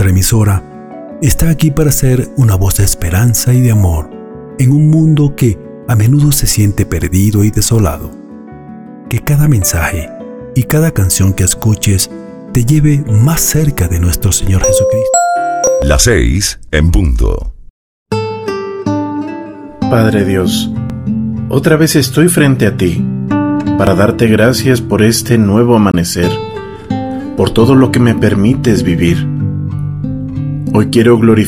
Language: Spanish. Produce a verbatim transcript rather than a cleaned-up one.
nuestra emisora, está aquí para ser una voz de esperanza y de amor en un mundo que a menudo se siente perdido y desolado. Que cada mensaje y cada canción que escuches te lleve más cerca de nuestro Señor Jesucristo. Las seis en punto. Padre Dios, otra vez estoy frente a ti para darte gracias por este nuevo amanecer, por todo lo que me permites vivir. Hoy quiero glorificar